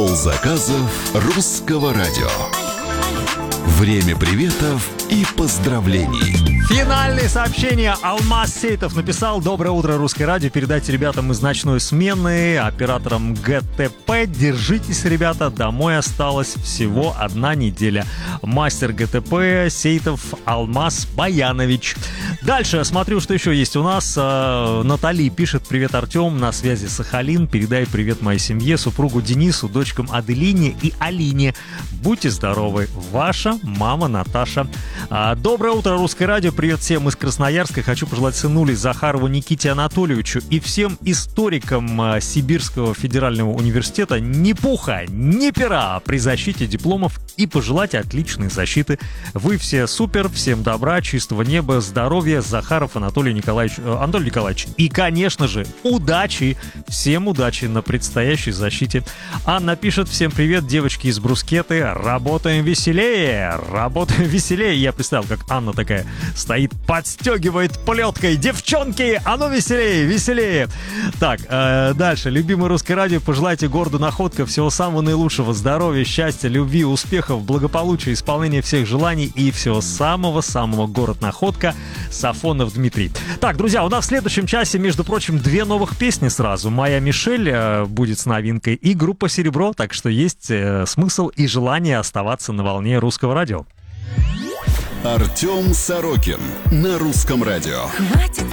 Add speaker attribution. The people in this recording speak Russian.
Speaker 1: Отдел заказов Русского радио. Время приветов и поздравлений.
Speaker 2: Финальные сообщения. Алмаз Сейтов написал: доброе утро, Русское радио. Передайте ребятам из ночной смены, операторам ГТП. Держитесь, ребята, домой осталась всего 1 неделя. Мастер ГТП Сейтов Алмаз Баянович. Дальше смотрю, что еще есть у нас. Натали пишет: привет, Артем, на связи Сахалин. Передай привет моей семье, супругу Денису, дочкам Аделине и Алине. Будьте здоровы. Ваша мама Наташа. Доброе утро, Русское радио. Привет всем из Красноярска. Хочу пожелать сынуле Захарову Никите Анатольевичу и всем историкам Сибирского федерального университета ни пуха, ни пера при защите дипломов и пожелать отличной защиты. Вы все супер, всем добра, чистого неба, здоровья. Захаров Анатолий Николаевич. И, конечно же, удачи. Всем удачи на предстоящей защите. Анна пишет: всем привет, девочки из Брускеты. Работаем веселее. Работаем веселее. Я представил, как Анна такая стоит, подстегивает плеткой. Девчонки, а ну веселее, веселее. Так, дальше. Любимое Русское радио, пожелайте городу Находка всего самого наилучшего. Здоровья, счастья, любви, успехов, благополучия, исполнения всех желаний и всего самого-самого. Город Находка. Сафонов Дмитрий. Так, друзья, у нас в следующем часе, между прочим, 2 новых песни сразу. Моя Мишель будет с новинкой и группа Серебро. Так что есть смысл и желание оставаться на волне Русского радио.
Speaker 1: Артем Сорокин на Русском радио.
Speaker 3: Хватит